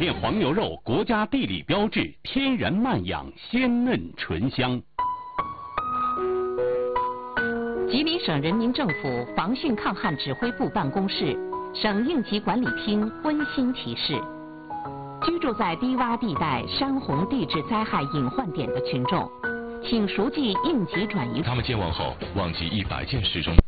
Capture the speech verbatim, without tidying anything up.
片黄牛肉，国家地理标志，天然慢养，鲜嫩醇香。 吉林省人民政府防汛抗旱指挥部办公室、省应急管理厅温馨提示：居住在低洼地带、山洪地质灾害隐患点的群众，请熟记应急转移。 他们健忘后忘记一百件事中。